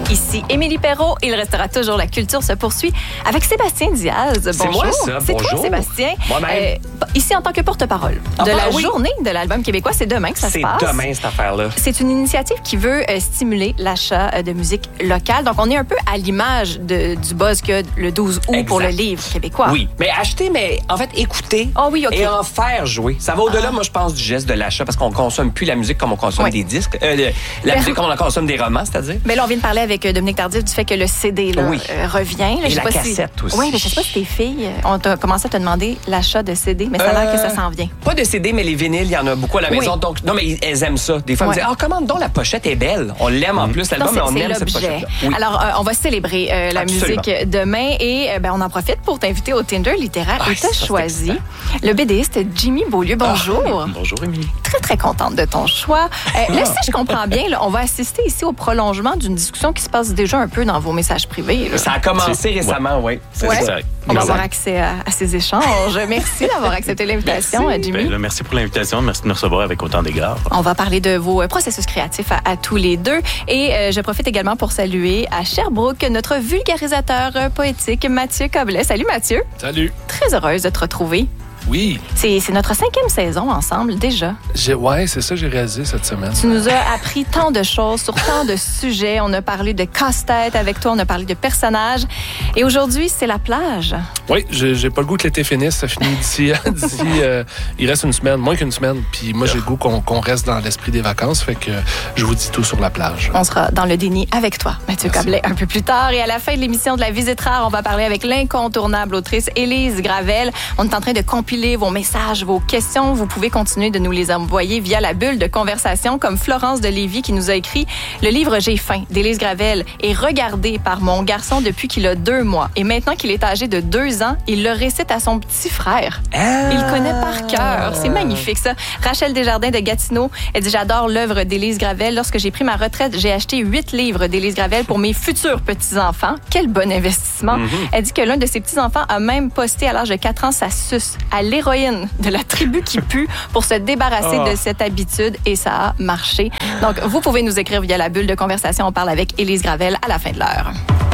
Ici Émilie Perrault. Il restera toujours La Culture se poursuit avec Sébastien Diaz. Bonjour. C'est moi, ça. C'est Bonjour. toi, Sébastien. Moi-même. Ici, en tant que porte-parole de la journée de l'album québécois. C'est demain que ça se passe. C'est demain, cette affaire-là. C'est une initiative qui veut stimuler l'achat de musique locale. Donc, on est un peu à l'image du buzz que le 12 août pour le livre québécois. Oui, mais acheter, mais en fait, écouter et en faire jouer. Ça va au-delà, moi, je pense, du geste de l'achat parce qu'on consomme plus la musique comme on consomme des disques. La musique comme on en consomme des romans, c'est-à-dire. Mais là, on vient de parler avec Dominique Tardif du fait que le CD là, revient. Là, et la cassette aussi. Oui, mais je sais pas si tes filles ont commencé à te demander l'achat de CD, mais ça a l'air que ça s'en vient. Pas de CD, mais les vinyles, il y en a beaucoup à la maison. Donc, non, mais elles aiment ça. Des fois, elles me disent, comment donc la pochette est belle. On l'aime en plus, l'album, mais on aime cette pochette-là. Oui. Alors, on va célébrer la musique demain et on en profite pour t'inviter au Tinder littéraire. Et t'as choisi le BDiste Jimmy Beaulieu. Bonjour. Bonjour, Émilie. Très, très contente de ton choix. Là, si je comprends bien, là, on va assister ici au prolongement d'une discussion qui se passe déjà un peu dans vos messages privés. Là. Ça a commencé récemment, oui. C'est ça. On va avoir accès à ces échanges. Merci d'avoir accepté l'invitation, Jimmy. Merci pour l'invitation. Merci de nous recevoir avec autant d'égard. On va parler de vos processus créatifs à tous les deux. Et je profite également pour saluer à Sherbrooke notre vulgarisateur poétique, Mathieu Coblet. Salut, Mathieu. Salut. Très heureuse de te retrouver. Oui. C'est notre 5e saison ensemble, déjà. Ouais, c'est ça que j'ai réalisé cette semaine. Tu nous as appris tant de choses sur tant de sujets. On a parlé de casse-tête avec toi, on a parlé de personnages. Et aujourd'hui, c'est la plage. Oui, j'ai pas le goût que l'été finisse. Ça finit d'ici il reste une semaine, moins qu'une semaine. Puis moi, j'ai le goût qu'on reste dans l'esprit des vacances. Fait que je vous dis tout sur la plage. On sera dans le déni avec toi, Mathieu Coblet, un peu plus tard. Et à la fin de l'émission de La Visite Rare, on va parler avec l'incontournable autrice Élise Gravel. On est en train de compiler vos messages, vos questions. Vous pouvez continuer de nous les envoyer via la bulle de conversation, comme Florence de Lévis qui nous a écrit « Le livre J'ai faim » d'Élise Gravel est regardé par mon garçon depuis qu'il a 2 mois. Et maintenant qu'il est âgé de 2 ans, il le récite à son petit frère. Il connaît par cœur. C'est magnifique, ça. Rachel Desjardins de Gatineau, elle dit « J'adore l'œuvre d'Élise Gravel. Lorsque j'ai pris ma retraite, j'ai acheté 8 livres d'Élise Gravel pour mes futurs petits-enfants. Quel bon investissement. Elle dit que l'un de ses petits-enfants a même posté à l'âge de 4 ans sa suce à l'héroïne de la tribu qui pue pour se débarrasser de cette habitude et ça a marché. Donc, vous pouvez nous écrire via la bulle de conversation. On parle avec Élise Gravel à la fin de l'heure.